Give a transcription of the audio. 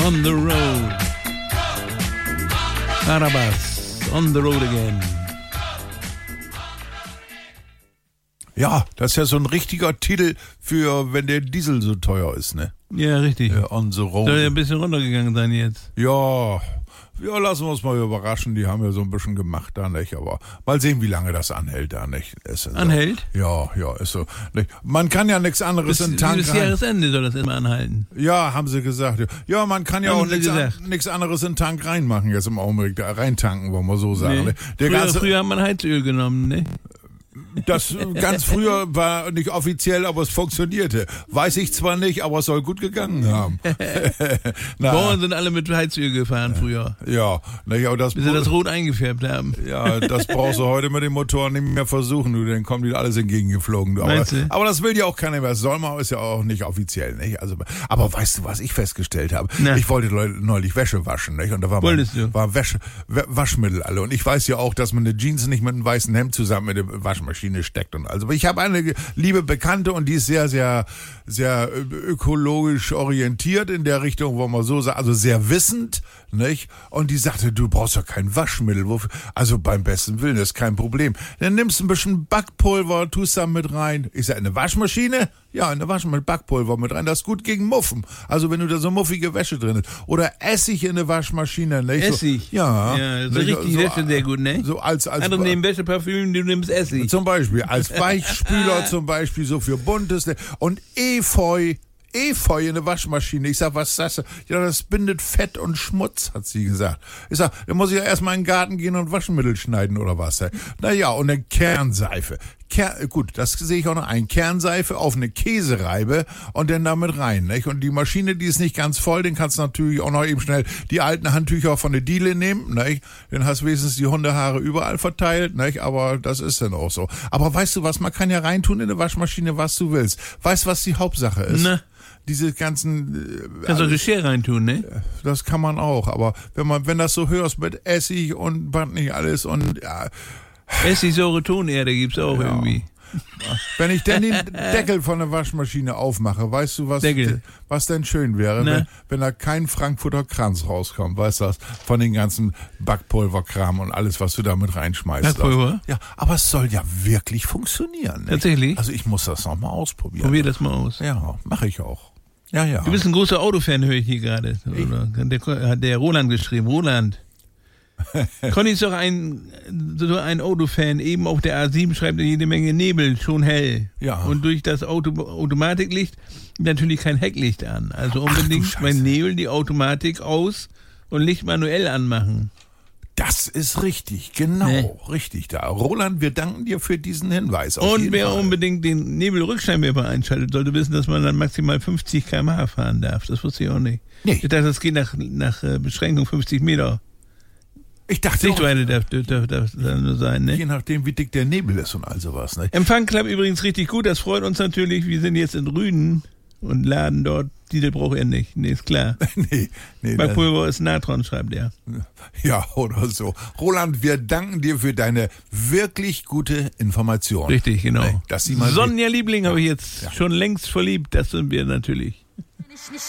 On the road. Carabas, on the road again. Ja, das ist ja so ein richtiger Titel für, wenn der Diesel so teuer ist, ne? Ja, richtig. On the road. Soll ja ein bisschen runtergegangen sein jetzt. Ja, lassen wir uns mal überraschen. Die haben ja so ein bisschen gemacht da, nicht? Aber mal sehen, wie lange das anhält da, nicht? Anhält? So, ja, ist so. Nicht? Man kann ja nichts anderes in den Tank bis Jahresende soll das immer anhalten. Ja, haben sie gesagt. Ja, man kann ja auch nichts anderes in den Tank reinmachen, jetzt im Augenblick. Da reintanken, wollen wir so sagen. Nee. Früher hat man Heizöl genommen, ne? Das ganz früher war nicht offiziell, aber es funktionierte. Weiß ich zwar nicht, aber es soll gut gegangen haben. Bauern sind alle mit Heizöl gefahren früher. Ja, aber das bis sie das rot eingefärbt haben. Ja, das brauchst du heute mit den Motoren nicht mehr versuchen, du, dann kommen die alles entgegengeflogen. Du. Aber das will ja auch keiner mehr. Das soll man, ist ja auch nicht offiziell, nicht? Also, aber weißt du, was ich festgestellt habe? Na. Ich wollte neulich Wäsche waschen, nicht? Und da war Waschmittel alle. Und ich weiß ja auch, dass man eine Jeans nicht mit einem weißen Hemd zusammen mit der Waschmaschine steckt und also. Ich habe eine liebe Bekannte und die ist sehr, sehr, sehr ökologisch orientiert in der Richtung, wo man so sagt, also sehr wissend, nicht? Und die sagte, du brauchst ja kein Waschmittel. Wofür? Also beim besten Willen, das ist kein Problem. Dann nimmst du ein bisschen Backpulver, tust da mit rein. Ich sag, eine Waschmaschine? Ja, eine Waschmaschine mit Backpulver mit rein. Das ist gut gegen Muffen. Also wenn du da so muffige Wäsche drin hast. Oder Essig in eine Waschmaschine, nicht? Essig? So, ja. So richtig Wäsche sehr gut, ne? So als andere nehmen Wäscheparfüm, du nimmst Essig. Zum Beispiel, als Weichspüler zum Beispiel, so für Buntes. Ne? Und Efeu in eine Waschmaschine. Ich sag, was ist das? Ja, das bindet Fett und Schmutz, hat sie gesagt. Ich sag, dann muss ich ja erstmal in den Garten gehen und Waschmittel schneiden oder was. Naja, und eine Kernseife. Gut, das sehe ich auch noch ein. Kernseife auf eine Käsereibe und dann damit rein, nicht? Und die Maschine, die ist nicht ganz voll, den kannst du natürlich auch noch eben schnell die alten Handtücher von der Diele nehmen, nicht? Dann hast du wenigstens die Hundehaare überall verteilt, nicht? Aber das ist dann auch so. Aber weißt du was, man kann ja reintun in eine Waschmaschine, was du willst. Weißt du, was die Hauptsache ist? Ne. Diese ganzen... Kannst du Geschirr reintun, ne? Das kann man auch, aber wenn das so hörst mit Essig und was nicht alles und... Ja, Essigsäure, Tonerde gibt's auch irgendwie. Wenn ich denn den Deckel von der Waschmaschine aufmache, weißt du, was denn schön wäre, wenn da kein Frankfurter Kranz rauskommt, weißt du das, von den ganzen Backpulverkram und alles, was du da mit reinschmeißt. Backpulver? Ja, aber es soll ja wirklich funktionieren. Nicht? Tatsächlich? Also ich muss das nochmal ausprobieren. Probier das mal aus. Ja, mache ich auch. Ja. Du bist ein großer Autofan, höre ich hier gerade. Hat der Roland geschrieben. Roland. Conny ist doch ein Autofan, eben auf der A7 schreibt er jede Menge Nebel, schon hell. Ja. Und durch das Automatiklicht natürlich kein Hecklicht an. Also unbedingt bei Nebel die Automatik aus und Licht manuell anmachen. Das ist richtig, genau, richtig da. Roland, wir danken dir für diesen Hinweis. Und wer unbedingt den Nebelrückscheinwerfer einschaltet, sollte wissen, dass man dann maximal 50 km/h fahren darf. Das wusste ich auch nicht. Nee. Ich dachte, das geht nach Beschränkung 50 Meter. Ich dachte Sichtweite darf nur sein, ne? Je nachdem, wie dick der Nebel ist und all sowas, ne? Empfang klappt übrigens richtig gut, das freut uns natürlich. Wir sind jetzt in Rüden und laden dort. Diesel braucht er nicht, nee, ist klar. nee. Backpulver ist Natron, schreibt er. Ja, oder so. Roland, wir danken dir für deine wirklich gute Information. Richtig, genau. Dass sie mal Sonja Liebling habe ich jetzt schon längst verliebt, das sind wir natürlich.